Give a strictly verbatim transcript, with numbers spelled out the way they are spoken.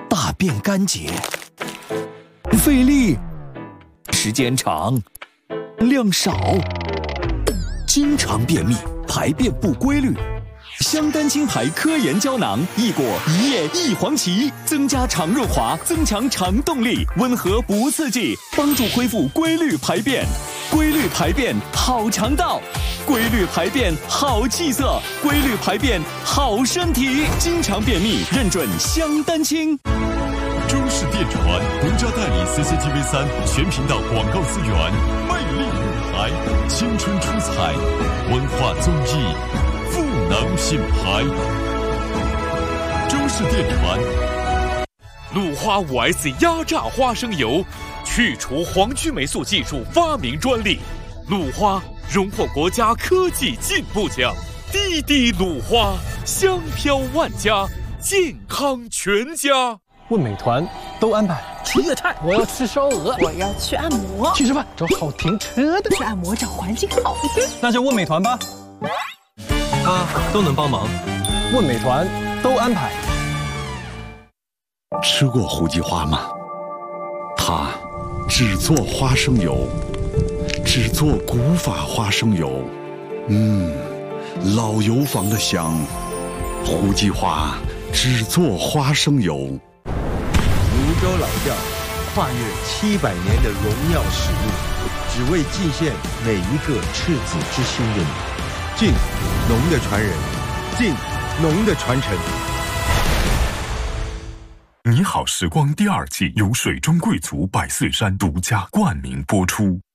大便干结，费力，时间长，量少，经常便秘，排便不规律。香丹青牌科研胶囊，一果一叶一黄芪，增加肠润滑，增强肠动力，温和不刺激，帮助恢复规律排便。规律排便好肠道，规律排便好气色，规律排便好身体。经常便秘，认准香丹青。 中式电传独家代理 C C T V 三全频道广告资源，魅力舞台，青春出彩，文化综艺，赋能品牌。中式电传， 鲁花 五 S 压榨花生油，去除黄曲霉素技术发明专利，鲁花荣获国家科技进步奖。滴滴鲁花，香飘万家，健康全家。 问美团都安排。 吃粤菜， 我要吃烧鹅， 我要去按摩， 去吃饭，找好停车的。 去按摩找环境好一点， 那就问美团吧，他都能帮忙。问美团都安排。 吃过胡记花吗？它只做花生油，只做古法花生油，嗯，老油坊的香。胡记花只做花生油。 泸州老窖跨越七百年的荣耀史路，只为祭献每一个赤子之心的你。晋农的传人，晋农的传承。 你好时光第二季由水中贵族百岁山独家冠名播出。